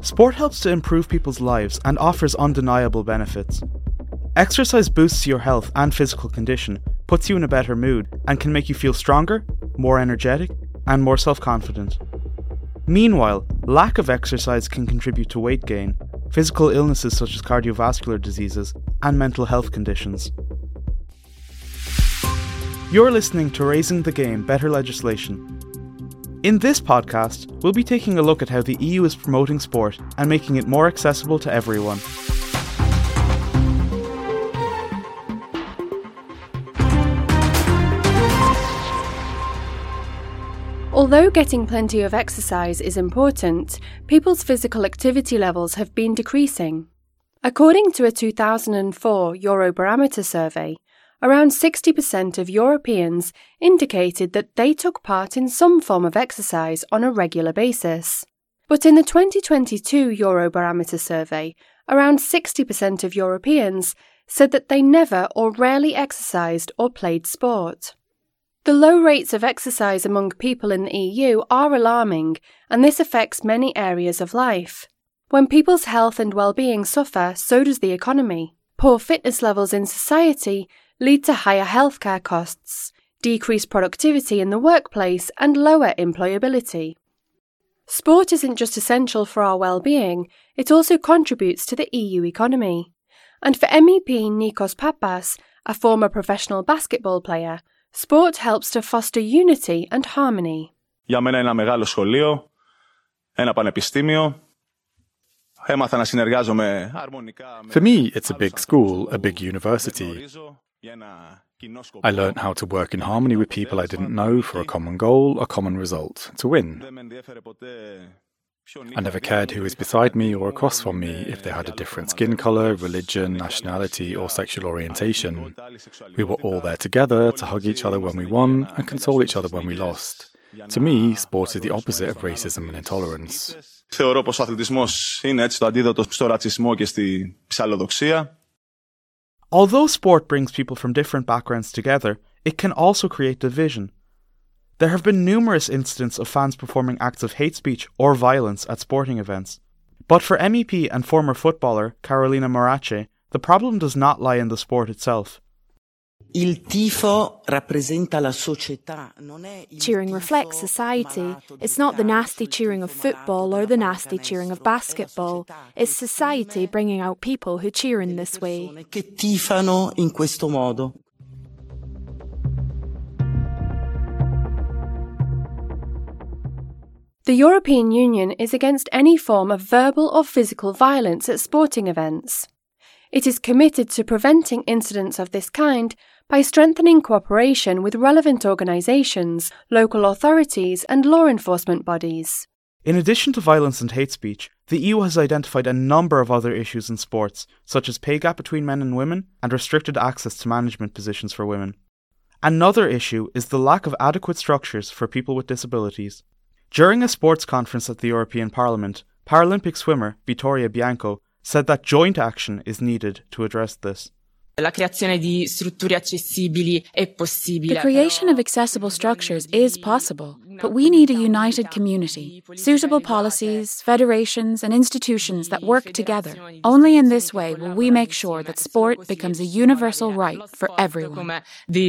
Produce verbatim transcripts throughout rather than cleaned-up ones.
Sport helps to improve people's lives and offers undeniable benefits. Exercise boosts your health and physical condition, puts you in a better mood, and can make you feel stronger, more energetic, and more self-confident. Meanwhile, lack of exercise can contribute to weight gain, physical illnesses such as cardiovascular diseases, and mental health conditions. You're listening to Raising the Game Better Legislation. In this podcast, we'll be taking a look at how the E U is promoting sport and making it more accessible to everyone. Although getting plenty of exercise is important, people's physical activity levels have been decreasing. According to a two thousand four Eurobarometer survey, around sixty percent of Europeans indicated that they took part in some form of exercise on a regular basis. But in the twenty twenty-two Eurobarometer survey, around sixty percent of Europeans said that they never or rarely exercised or played sport. The low rates of exercise among people in the E U are alarming, and this affects many areas of life. When people's health and well-being suffer, so does the economy. Poor fitness levels in society lead to higher healthcare costs, decreased productivity in the workplace, and lower employability. Sport isn't just essential for our well-being, it also contributes to the E U economy. And for M E P Nikos Pappas, a former professional basketball player, sport helps to foster unity and harmony. Για μένα είναι ένα μεγάλο σχολείο, ένα πανεπιστήμιο. Έμαθα να συνεργάζομαι αρμονικά. For me, it's a big school, a big university. I learnt how to work in harmony with people I didn't know for a common goal, a common result, to win. I never cared who was beside me or across from me, if they had a different skin colour, religion, nationality or sexual orientation. We were all there together to hug each other when we won and console each other when we lost. To me, sport is the opposite of racism and intolerance. Θεωρώ πως ο αθλητισμός είναι έτσι το αντίδοτο στο ρατσισμό και στη ψαλλοδοξία. Although sport brings people from different backgrounds together, it can also create division. There have been numerous incidents of fans performing acts of hate speech or violence at sporting events. But for M E P and former footballer Carolina Morace, the problem does not lie in the sport itself. Cheering reflects society. It's not the nasty cheering of football or the nasty cheering of basketball. It's society bringing out people who cheer in this way. The European Union is against any form of verbal or physical violence at sporting events. It is committed to preventing incidents of this kind by strengthening cooperation with relevant organisations, local authorities and law enforcement bodies. In addition to violence and hate speech, the E U has identified a number of other issues in sports, such as pay gap between men and women and restricted access to management positions for women. Another issue is the lack of adequate structures for people with disabilities. During a sports conference at the European Parliament, Paralympic swimmer Vittoria Bianco said that joint action is needed to address this. The creation of accessible structures is possible, but we need a united community, suitable policies, federations and institutions that work together. Only in this way will we make sure that sport becomes a universal right for everyone.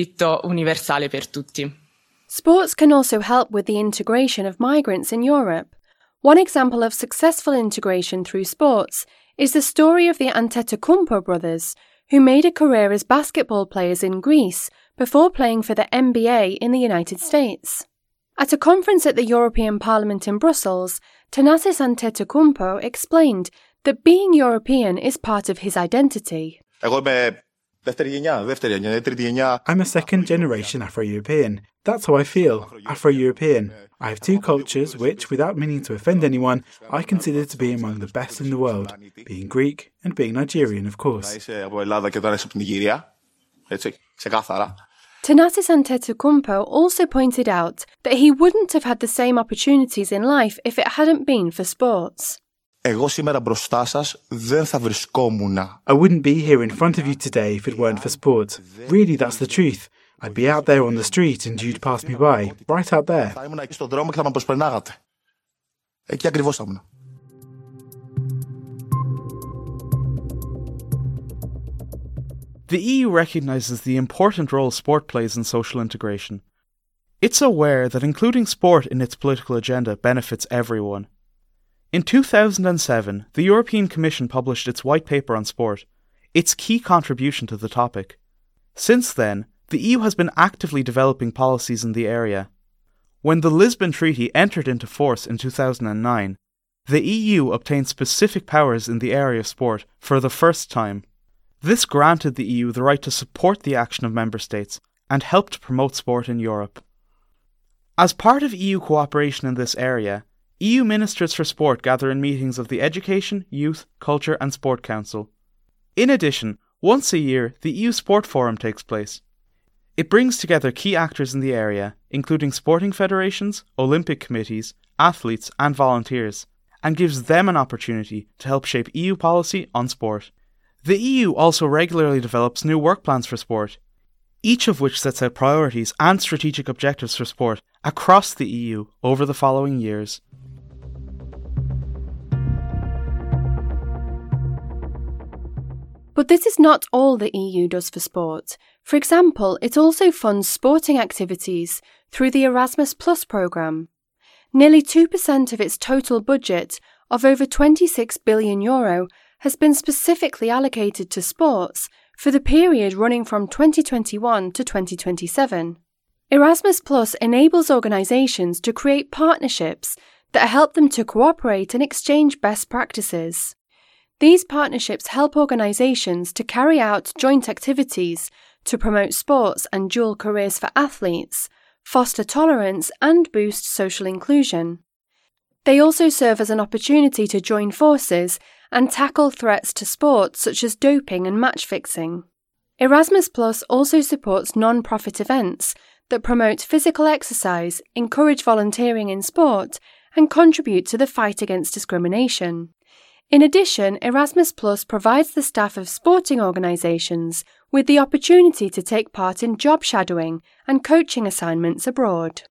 Sports can also help with the integration of migrants in Europe. One example of successful integration through sports is the story of the Antetokounmpo brothers, who made a career as basketball players in Greece before playing for the N B A in the United States. At a conference at the European Parliament in Brussels, Thanasis Antetokounmpo explained that being European is part of his identity. I'm a second generation Afro-European. That's how I feel, Afro-European. I have two cultures which, without meaning to offend anyone, I consider to be among the best in the world, being Greek and being Nigerian, of course. Thanasis Antetokounmpo also pointed out that he wouldn't have had the same opportunities in life if it hadn't been for sports. I wouldn't be here in front of you today if it weren't for sport. Really, that's the truth. I'd be out there on the street and you'd pass me by, right out there. The E U recognises the important role sport plays in social integration. It's aware that including sport in its political agenda benefits everyone. In two thousand seven, the European Commission published its White Paper on Sport, its key contribution to the topic. Since then, the E U has been actively developing policies in the area. When the Lisbon Treaty entered into force in two thousand nine, the E U obtained specific powers in the area of sport for the first time. This granted the E U the right to support the action of member states and help to promote sport in Europe. As part of E U cooperation in this area, E U Ministers for Sport gather in meetings of the Education, Youth, Culture and Sport Council. In addition, once a year, the E U Sport Forum takes place. It brings together key actors in the area, including sporting federations, Olympic committees, athletes and volunteers, and gives them an opportunity to help shape E U policy on sport. The E U also regularly develops new work plans for sport, each of which sets out priorities and strategic objectives for sport across the E U over the following years. But this is not all the E U does for sport. For example, it also funds sporting activities through the Erasmus Plus programme. Nearly two percent of its total budget of over twenty-six billion euro has been specifically allocated to sports for the period running from twenty twenty-one to twenty twenty-seven. Erasmus Plus enables organisations to create partnerships that help them to cooperate and exchange best practices. These partnerships help organisations to carry out joint activities to promote sports and dual careers for athletes, foster tolerance and boost social inclusion. They also serve as an opportunity to join forces and tackle threats to sport such as doping and match fixing. Erasmus Plus also supports non-profit events that promote physical exercise, encourage volunteering in sport, and contribute to the fight against discrimination. In addition, Erasmus Plus provides the staff of sporting organisations with the opportunity to take part in job shadowing and coaching assignments abroad.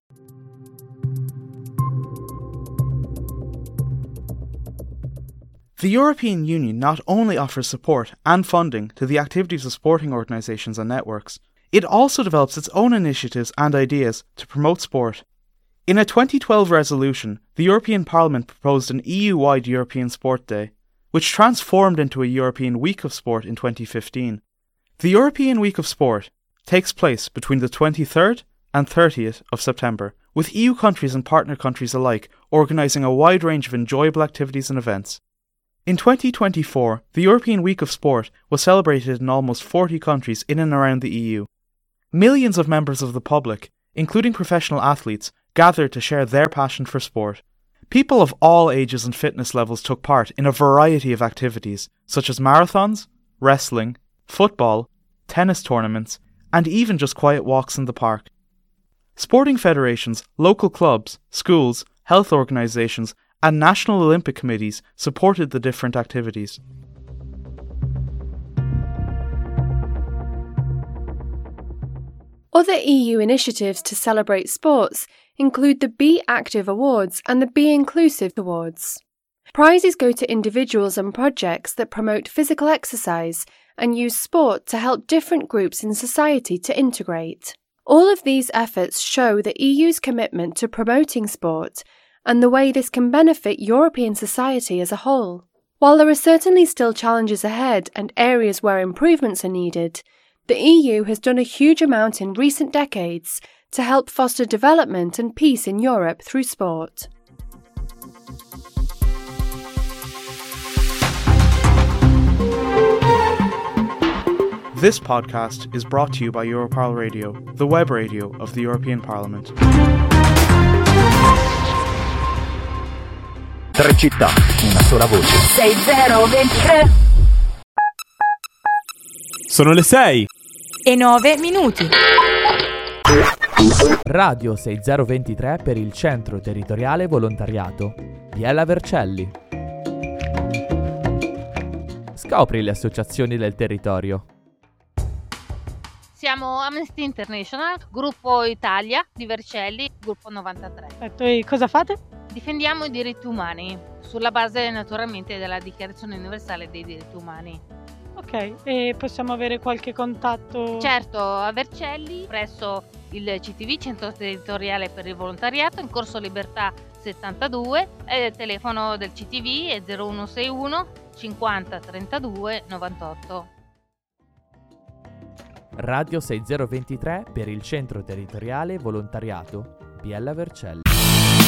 The European Union not only offers support and funding to the activities of sporting organisations and networks, it also develops its own initiatives and ideas to promote sport. In a twenty twelve resolution, the European Parliament proposed an E U-wide European Sport Day, which transformed into a European Week of Sport in twenty fifteen. The European Week of Sport takes place between the twenty-third and thirtieth of September, with E U countries and partner countries alike organising a wide range of enjoyable activities and events. In twenty twenty-four, the European Week of Sport was celebrated in almost forty countries in and around the E U. Millions of members of the public, including professional athletes, gathered to share their passion for sport. People of all ages and fitness levels took part in a variety of activities, such as marathons, wrestling, football, tennis tournaments, and even just quiet walks in the park. Sporting federations, local clubs, schools, health organisations, and national Olympic committees supported the different activities. Other E U initiatives to celebrate sports include the Be Active Awards and the Be Inclusive Awards. Prizes go to individuals and projects that promote physical exercise and use sport to help different groups in society to integrate. All of these efforts show the E U's commitment to promoting sport and the way this can benefit European society as a whole. While there are certainly still challenges ahead and areas where improvements are needed, the E U has done a huge amount in recent decades to help foster development and peace in Europe through sport. This podcast is brought to you by Europarl Radio, the web radio of the European Parliament. Tre città, una sola voce. sei zero ventitré Sono le sei e nove minuti. Radio sei zero ventitré per il Centro Territoriale Volontariato. Biella Vercelli. Scopri le associazioni del territorio. Siamo Amnesty International, Gruppo Italia di Vercelli, Gruppo novantatré. E cosa fate? Difendiamo i diritti umani, sulla base naturalmente della Dichiarazione Universale dei Diritti Umani. Ok, e possiamo avere qualche contatto? Certo, a Vercelli, presso il C T V, Centro Territoriale per il Volontariato, in Corso Libertà settantadue, e il telefono del C T V è zero uno sei uno cinquanta trentadue novantotto. Radio sei zero due tre per il Centro Territoriale Volontariato, Biella Vercelli.